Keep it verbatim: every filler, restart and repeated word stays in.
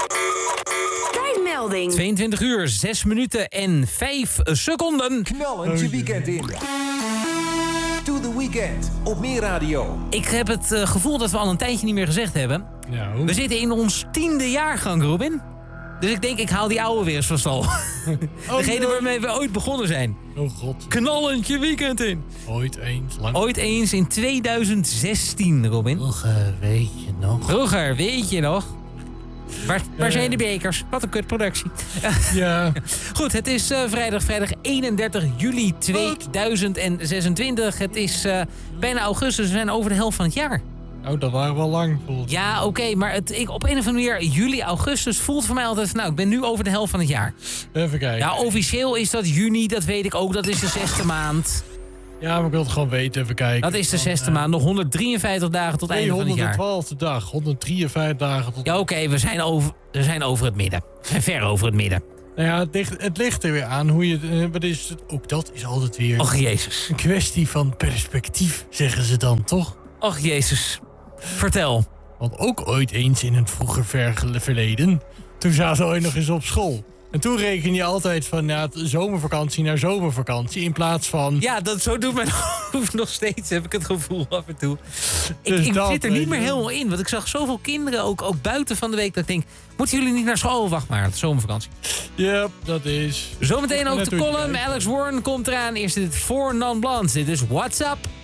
Tijdmelding. tweeëntwintig uur, zes minuten en vijf seconden. Knallend je weekend in. To the Weekend op Meer Radio. Ik heb het uh, gevoel dat we al een tijdje niet meer gezegd hebben. Nou. We zitten in ons tiende jaargang, Robin. Dus ik denk, ik haal die oude weer eens van stal. Oh, Degene nee. waarmee we ooit begonnen zijn. Oh god. Knallend je weekend in. Ooit eens. Lang. Ooit eens in tweeduizend zestien, Robin. Vroeger, weet je nog. Vroeger, weet je nog? Waar, waar zijn de bekers? Wat een kutproductie. Ja. Goed, het is uh, vrijdag, vrijdag eenendertig juli tweeduizend zesentwintig. Het is uh, bijna augustus, we zijn over de helft van het jaar. Oh, dat waren wel lang. Volgens. Ja, oké, okay, maar het, ik, op een of andere manier, juli, augustus voelt voor mij altijd... nou, ik ben nu over de helft van het jaar. Even kijken. Ja, officieel is dat juni, dat weet ik ook, dat is de zesde maand. Ja, maar ik wil het gewoon weten, even kijken. Dat is de Dan, zesde uh, maand, nog honderdrieënvijftig dagen tot het einde van het jaar. tweehonderdtwaalfde dag, honderddrieënvijftig dagen tot... Ja, oké, okay, we, zijn over, we zijn over het midden. We zijn ver over het midden. Nou ja, het ligt, het ligt er weer aan hoe je... Uh, wat is het? Ook dat is altijd weer... Och, Jezus. Een kwestie van perspectief, zeggen ze dan, toch? Och, Jezus. Vertel. Want ook ooit eens in het vroeger ver- verleden... toen zaten we ooit nog eens op school. En toen reken je altijd van ja, zomervakantie naar zomervakantie... in plaats van... Ja, dat, zo doet mijn hoofd nog steeds, heb ik het gevoel af en toe. Ik, Dus ik dat, zit er weet niet meer je. helemaal in. Want ik zag zoveel kinderen, ook, ook buiten van de week... dat ik denk, moeten jullie niet naar school? Wacht maar, het is zomervakantie. Ja, dat is... Zometeen ook de Natuurlijk column. kijken. Alex Warren komt eraan. Eerst dit voor Non Blondes. Dit is What's Up.